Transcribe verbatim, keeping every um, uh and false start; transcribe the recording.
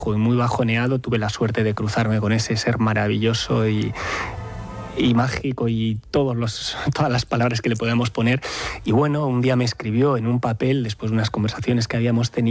muy bajoneado, tuve la suerte de cruzarme con ese ser maravilloso y, y mágico y todos los, todas las palabras que le podemos poner. Y bueno, un día me escribió en un papel, después de unas conversaciones que habíamos tenido,